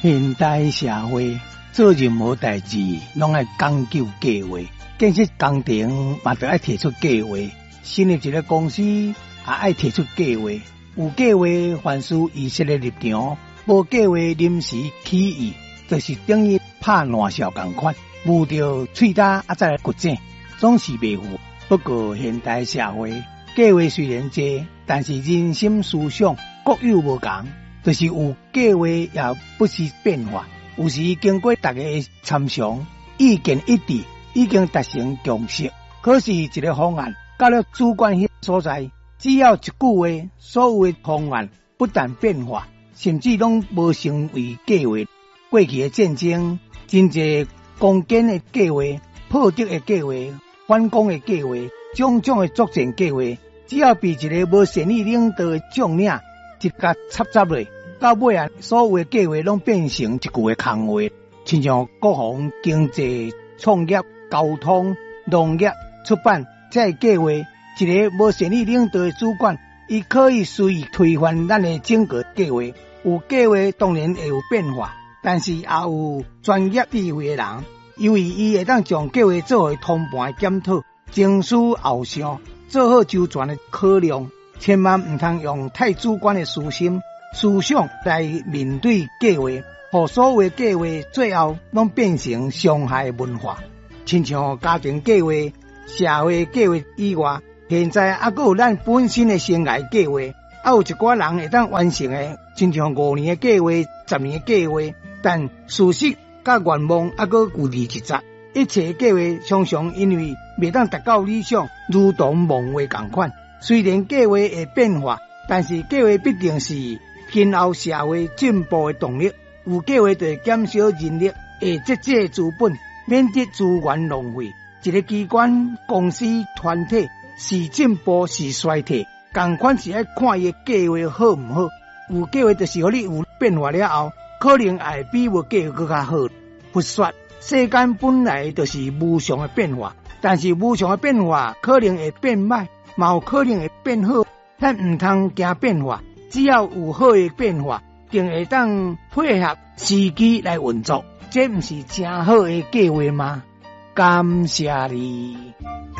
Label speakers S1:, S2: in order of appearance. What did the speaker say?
S1: 现代社会做任何代志，拢爱讲究计划。建设工程嘛，就爱提出计划；成立一个公司也爱提出计划。有计划凡事预设的立场，无计划临时起意，就是等于拍烂笑同款，捂着喙焦再来掘井，总是袂赴。不过现代社会计划虽然多，但是人心思想各有无同，就是有计划也不时变化。有时经过大家的参详，意见一致，已经达成共识。可是一个方案到了主管迄所在，只要一句话，所有的方案不但变化，甚至拢无成为计划。过去的战争，真侪攻坚的计划、破敌的计划、反攻的计划、种种的作战计划，只要被一个无善意领导的将领一甲插杂落，到尾啊，所有的计划拢变成一句的空话。亲像国防、经济、创业、交通、农业、出版这些计划，一个无善意领导的主管，伊可以随意推翻咱的整个计划。有计划当然会有变化，但是也有专业智慧的人，因为伊会当将计划做为通盘检讨，前思后想，做好周全的考量，千万唔通用太主观的思想来面对计划，互所有的计划最后拢变成伤害文化。亲像家庭计划、社会计划以外，现在还佫有咱本身的生涯计划，还有一寡人会当完成的，亲像5年的计划、10年的计划，但事实甲愿望还佫有离一截。一切计划常常因为未当达到理想，如同梦话同款。虽然计划会变化，但是计划必定是今后社会进步的动力。有计划就会减少人力，会节制资本，免得资源浪费。一个机关、公司、团体是进步是衰退，同款是要看伊计划好唔好。有计划就是互你有变化了后，可能也会比无计划更加好。不说世间本来就是无常的变化，但是无常的变化可能会变歹，嘛有可能会变好。咱唔通惊变化，只要有好的变化，定会当配合时机来运作。这唔是真好的计划吗？感谢你。